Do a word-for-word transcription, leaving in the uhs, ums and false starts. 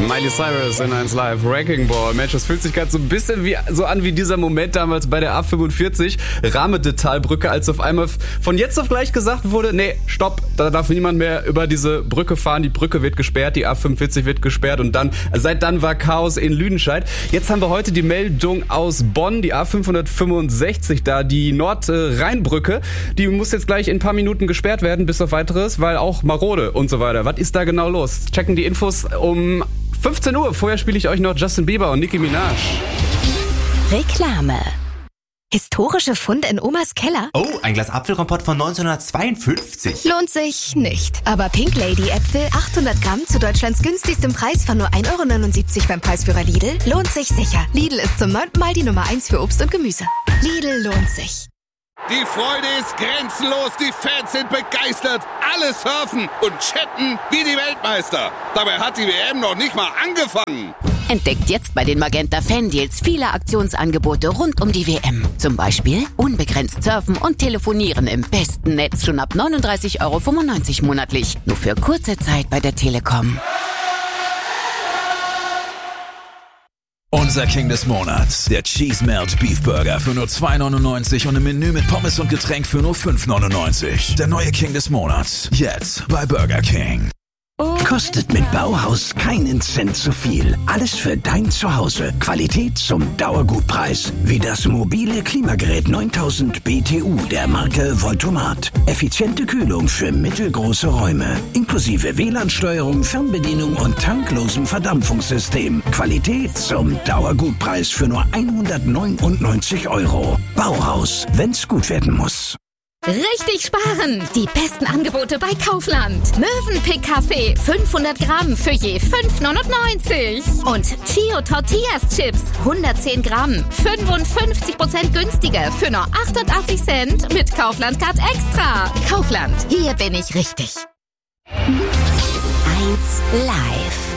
Miley Cyrus in eins Live, Wrecking Ball. Mensch, das fühlt sich gerade so ein bisschen wie, so an wie dieser Moment damals bei der A fünfundvierzig, Rahmedetalbrücke, als auf einmal von jetzt auf gleich gesagt wurde, nee, stopp, da darf niemand mehr über diese Brücke fahren, die Brücke wird gesperrt, die A fünfundvierzig wird gesperrt und dann, seit dann war Chaos in Lüdenscheid. Jetzt haben wir heute die Meldung aus Bonn, die A fünfhundertfünfundsechzig da, die Nordrheinbrücke, die muss jetzt gleich in ein paar Minuten gesperrt werden, bis auf weiteres, weil auch marode und so weiter. Was ist da genau los? Checken die Infos um fünfzehn Uhr. Vorher spiele ich euch noch Justin Bieber und Nicki Minaj. Reklame. Historische Funde in Omas Keller? Oh, ein Glas Apfelkompott von neunzehnhundertzweiundfünfzig. Lohnt sich nicht. Aber Pink Lady Äpfel, achthundert Gramm zu Deutschlands günstigstem Preis von nur ein Euro neunundsiebzig beim Preisführer Lidl, lohnt sich sicher. Lidl ist zum neunten Mal die Nummer eins für Obst und Gemüse. Lidl lohnt sich. Die Freude ist grenzenlos, die Fans sind begeistert, alle surfen und chatten wie die Weltmeister. Dabei hat die W M noch nicht mal angefangen. Entdeckt jetzt bei den Magenta Fan-Deals viele Aktionsangebote rund um die W M. Zum Beispiel unbegrenzt surfen und telefonieren im besten Netz schon ab neununddreißig Euro fünfundneunzig monatlich. Nur für kurze Zeit bei der Telekom. Unser King des Monats, der Cheese Melt Beef Burger für nur zwei neunundneunzig und im Menü mit Pommes und Getränk für nur fünf neunundneunzig. Der neue King des Monats, jetzt bei Burger King. Kostet mit Bauhaus keinen Cent zu viel. Alles für dein Zuhause. Qualität zum Dauergutpreis. Wie das mobile Klimagerät neuntausend B T U der Marke Voltomat. Effiziente Kühlung für mittelgroße Räume. Inklusive W L A N-Steuerung, Fernbedienung und tanklosem Verdampfungssystem. Qualität zum Dauergutpreis für nur hundertneunundneunzig Euro. Bauhaus, wenn's gut werden muss. Richtig sparen! Die besten Angebote bei Kaufland. Mövenpick Kaffee fünfhundert Gramm für je fünf neunundneunzig. Und Chio Tortillas Chips hundertzehn Gramm fünfundfünfzig Prozent günstiger für nur achtundachtzig Cent mit Kaufland Card Extra. Kaufland, hier bin ich richtig. eins Live.